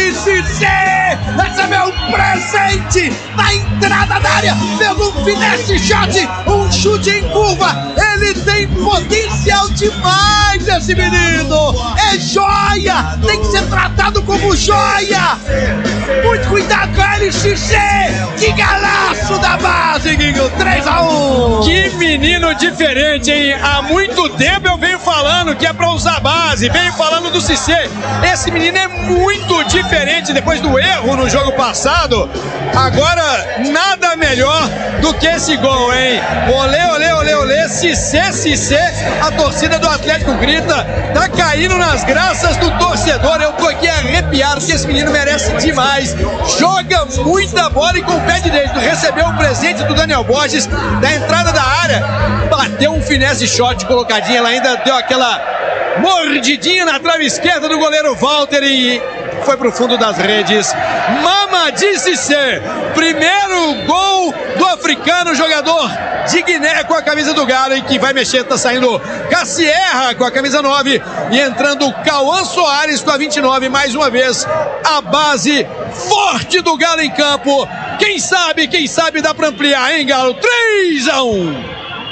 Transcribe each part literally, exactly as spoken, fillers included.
de Cissé, recebeu um presente na entrada da área, pegou um finesse shot, um chute em curva. Ele tem potencial demais, esse menino. É joia, tem que ser tratado como joia. Muito cuidado com ele, Cissé. Que galaço da base, Guinho. três a um. Que menino diferente, hein? Há muito tempo eu venho falando que é pra usar base, venho falando do Cissé. Esse menino é muito diferente depois do erro no jogo passado. Agora, nada melhor do que esse gol, hein? Olê, olê, olê, olê, Cissé, Cissé. A torcida do Atlético grita, tá caindo nas graças do torcedor. Eu tô aqui arrepiado, porque esse menino merece demais. Joga muita bola e com o pé direito. Recebeu o presente do Daniel Borges da entrada da área. Bateu um finesse shot colocadinho. Ela ainda deu aquela mordidinha na trave esquerda do goleiro Walter e foi pro fundo das redes. Mamadi Cissé, primeiro gol do africano, jogador de Guiné com a camisa do Galo, e que vai mexer, tá saindo Cassierra com a camisa nove e entrando Cauã Soares com a vinte e nove, mais uma vez a base forte do Galo em campo. Quem sabe, quem sabe dá pra ampliar, hein, Galo? três a um.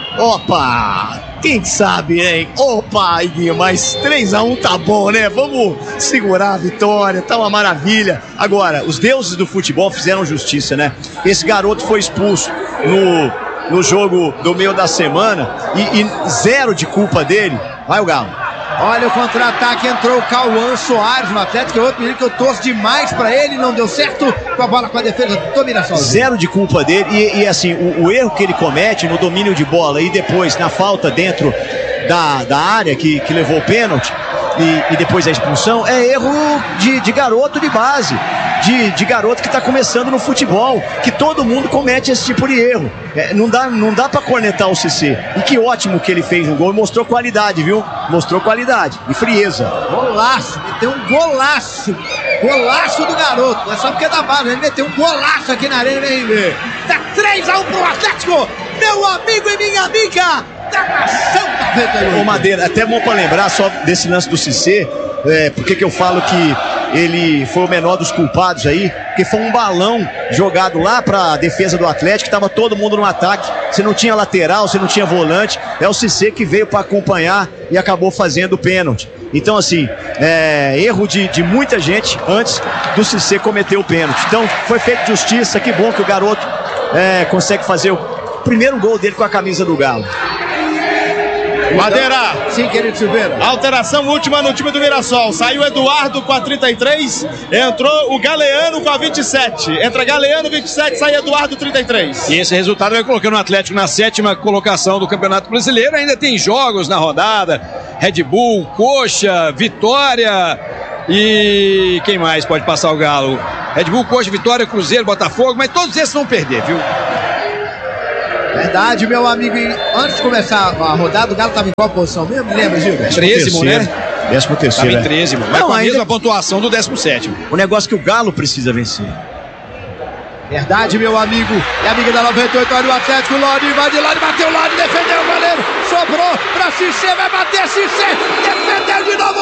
Opa! Quem sabe, hein? Opa, Iguinho, mas três a um tá bom, né? Vamos segurar a vitória, tá uma maravilha. Agora, os deuses do futebol fizeram justiça, né? Esse garoto foi expulso no, no jogo do meio da semana e, e zero de culpa dele. Vai o Galo. Olha o contra-ataque, entrou o Cauã Soares no Atlético, que é outro menino que eu torço demais pra ele, não deu certo com a bola, com a defesa do Mirassol. Zero de culpa dele e, e assim, o, o erro que ele comete no domínio de bola e depois na falta dentro da, da área que, que levou o pênalti e, e depois a expulsão, é erro de, de garoto de base. De, de garoto que está começando no futebol, que todo mundo comete esse tipo de erro. É, não dá, não dá para cornetar o Cissé. E que ótimo que ele fez um gol, mostrou qualidade, viu? Mostrou qualidade e frieza. Golaço, meteu um golaço. Golaço do garoto, não é só porque é da base, ele meteu um golaço aqui na Arena M R V. Tá três a um pro Atlético, meu amigo e minha amiga da nação noventa e oito. Ô Madeira, até bom para lembrar só desse lance do Cissé, é, porque que eu falo que ele foi o menor dos culpados aí, porque foi um balão jogado lá para a defesa do Atlético, estava todo mundo no ataque, você não tinha lateral, você não tinha volante, é o Cissé que veio para acompanhar e acabou fazendo o pênalti. Então assim, é, erro de, de muita gente antes do Cissé cometer o pênalti. Então foi feita justiça, que bom que o garoto é, consegue fazer o primeiro gol dele com a camisa do Galo. Madeira. Sim, querido Silveira. Alteração última no time do Mirassol. Saiu Eduardo com a trinta e três, entrou o Galeano com a vinte e sete. Entra Galeano, vinte e sete, sai Eduardo, trinta e três. E esse resultado vai colocando o Atlético na sétima colocação do Campeonato Brasileiro. Ainda tem jogos na rodada. Red Bull, Coxa, Vitória e quem mais pode passar o Galo? Red Bull, Coxa, Vitória, Cruzeiro, Botafogo, mas todos esses vão perder, viu? Verdade, meu amigo. E antes de começar a rodada, o Galo estava em qual posição mesmo? Me lembra, Gil? Trezimo, né? Décimo terceiro. Estava em trezimo, mas Não, com a ainda... mesma pontuação do décimo sétimo. O negócio que o Galo precisa vencer. Verdade, meu amigo e amiga da noventa e oito, olha o Atlético, Lodi, vai de Lodi, bateu Lodi, defendeu o goleiro, sobrou pra Cissé, vai bater Cissé, defendeu de novo,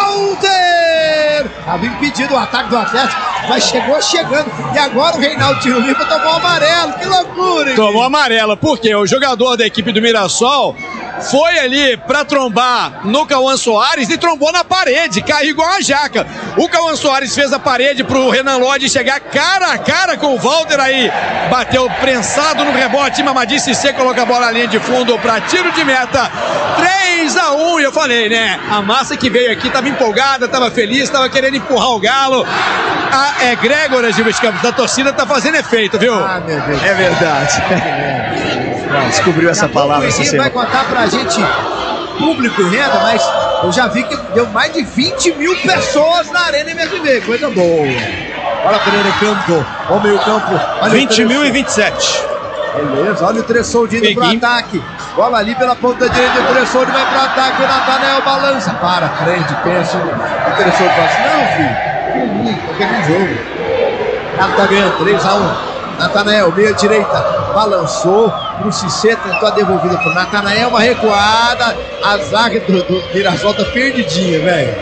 Walter! Havia impedido o ataque do Atlético, mas chegou chegando, e agora o Reinaldo Tiro Limpa tomou o amarelo, que loucura! Hein? Tomou amarelo, porque o jogador da equipe do Mirassol foi ali pra trombar no Cauã Soares e trombou na parede, caiu igual uma jaca. O Cauã Soares fez a parede pro Renan Lodi chegar cara a cara com o Walter, aí bateu prensado no rebote, Mamadi Cissé coloca a bola na linha de fundo pra tiro de meta. três a um, e eu falei, né? A massa que veio aqui tava empolgada, tava feliz, tava querendo empurrar o Galo. A egrégora, Gilberto Campos, da torcida tá fazendo efeito, viu? Ah, meu Deus. É verdade. Não, descobriu essa palavra essa semana. Vai contar pra gente público e renda, mas eu já vi que deu mais de vinte mil pessoas na Arena M R V, coisa boa. Olha Pereira Campo, olha o meio campo. vinte mil e vinte e sete. Beleza, olha o Tressoldi indo pro ataque. Bola ali pela ponta direita, o Tressoldi vai pro ataque, o Nathanael balança. Para, frente, pensa. O Tressoldi fala assim, não, filho, eu peguei o jogo. Galo tá ganhando, três a um. Nathanael, meia direita, balançou pro Cissé, tentou a devolvida pro Nathanael, uma recuada, a zaga do, do Mirassol tá perdidinha, velho.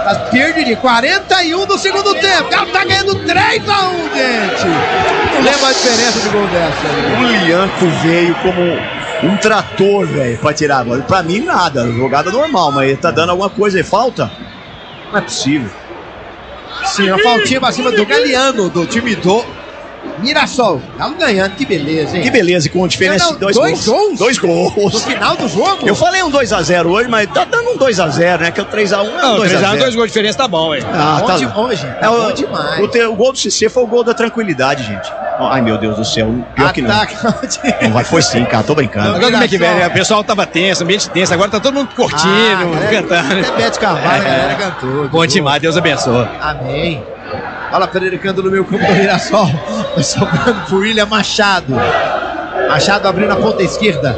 Tá perdidinho. quarenta e um do segundo tempo. O Galo tá ganhando três a um, gente. Não lembra a diferença de gol dessa. O Lianco veio como um trator, velho, pra tirar a bola. Pra mim, nada. Jogada normal, mas ele tá dando alguma coisa aí. Falta? Não é possível. Sim, uma faltinha pra cima do Galeano, do time do Mirassol. Galo ganhando, que beleza, hein? Que beleza, com diferença não, de dois, dois gols. gols? Dois gols. No final do jogo? Eu falei um dois a zero hoje, mas tá dando um dois a zero, né? Que é o três a um é um Não, dois a três a um, zero. dois gols de diferença tá bom, hein? Ah, bom tá de- bom. hoje, tá É, bom o, demais. O, te- o gol do C C foi o gol da tranquilidade, gente. Ai, meu Deus do céu. Pior que não. Ataque. Não, vai, foi sim, cara. Tô brincando. Agora como é que vem, né? O pessoal tava tenso, ambiente tenso, agora tá todo mundo curtindo, Ah, cantando. Até Bete Carvalho, a galera cantou. Bom demais, Deus abençoe. Amém. Bola pererecando no meio campo do Mirassol. Vai sobrando pro William Machado. Machado abrindo a ponta esquerda.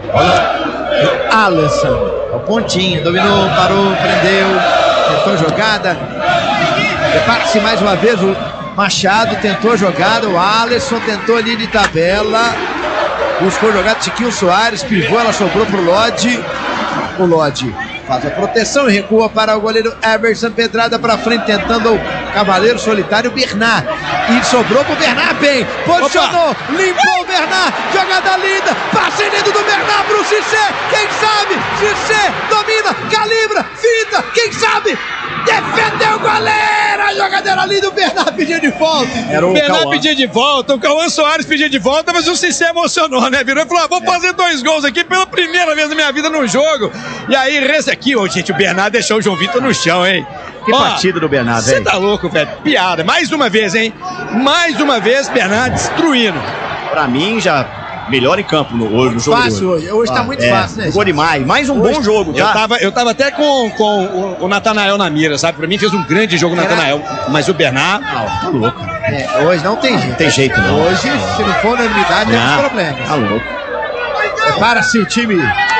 Olha. Alisson. É o pontinho. Dominou, parou, prendeu. Tentou jogada. Prepara-se mais uma vez o Machado. Tentou jogada. O Alisson tentou ali de tabela. Buscou jogada. Tiquinho Soares. Pivô. Ela sobrou pro Lodi. O Lodi faz a proteção e recua para o goleiro Everson. Pedrada para frente, tentando o cavaleiro solitário Bernard. E sobrou pro Bernard bem. Posicionou, Opa. limpou o Bernard. Jogada linda. Passe lindo do Bernard pro Cissé. Quem sabe? Cissé domina, calibra, fita. Quem sabe? Defendeu o goleiro. A jogadeira linda. O Bernard pediu de volta. Era O o Bernard Cauã. pediu de volta, o Cauã Soares pediu de volta, mas o Cissé emocionou, né? Virou e falou: ah, vou fazer dois gols aqui pela primeira vez na minha vida no jogo. E aí, esse aqui, ô, gente, o Bernard deixou o João Vitor no chão, hein? Que Ó, partida do Bernardo, Você velho. tá louco, velho. Piada. Mais uma vez, hein? Mais uma vez, Bernard destruindo. Pra mim, já melhor em campo no, hoje, no jogo. de Fácil hoje. Hoje tá muito é, fácil, né? Jogou demais. Mais um Hoje- bom jogo, Eu tá? tava, eu tava até com, com o, o Natanael na mira, sabe? Pra mim fez um grande jogo o Era- Natanael. Mas o Bernard. Não, tá louco. É, hoje não tem jeito. Não tem jeito, não. Hoje, se não for unanimidade, temos Não, problemas. tá louco. Prepara-se o time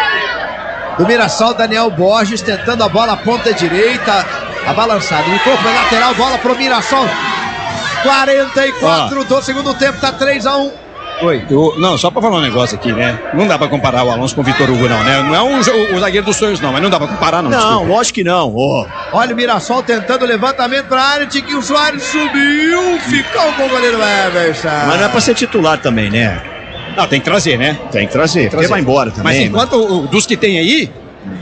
do Mirassol, Daniel Borges tentando a bola à ponta direita, a balançada. Ele corpo é lateral, bola pro Mirassol. quarenta e quatro do segundo tempo, tá três a um. Oi. Eu- não, só pra falar um negócio aqui, né? Não dá pra comparar o Alonso com o Vitor Hugo, não, né? Não é um, jo- o zagueiro dos sonhos, não, mas não dá pra comparar, não. Não, desculpa. lógico que não. Ó, Olha o Mirassol tentando levantamento pra área, Tiquinho Soares subiu, ficou com o goleiro Everson. mas não é pra ser titular também, né? Não, tem que trazer, né? Tem que trazer. Porque Trazer. vai embora Mas também. enquanto o, dos que tem aí,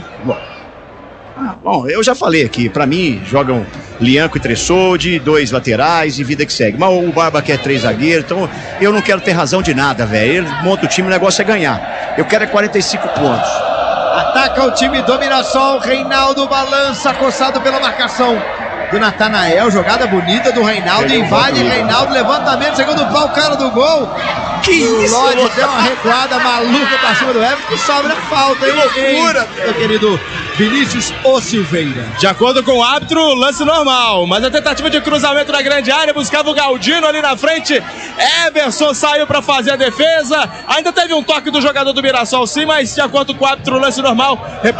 Bom, eu já falei aqui, pra mim jogam Lianco e Tressoldi, dois laterais e vida que segue. Mas o Barba quer três zagueiros, então eu não quero ter razão de nada, velho. Ele monta o time, o negócio é ganhar. Eu quero é quarenta e cinco pontos. Ataca o time do Mirassol, Reinaldo balança, acossado pela marcação do Natanael, jogada bonita do Reinaldo, Perdeu o invade bagulho. Reinaldo, levantamento, segundo pau, cara do gol. Que o isso, Lodi mano? deu uma recuada maluca pra cima do Everton, que sobra falta, hein? Que loucura, hein, meu querido Vinícius O Silveira. De acordo com o árbitro, lance normal. Mas a tentativa de cruzamento na grande área buscava o Galdino ali na frente. Everson saiu para fazer a defesa. Ainda teve um toque do jogador do Mirassol, sim, mas de acordo com o árbitro, lance normal.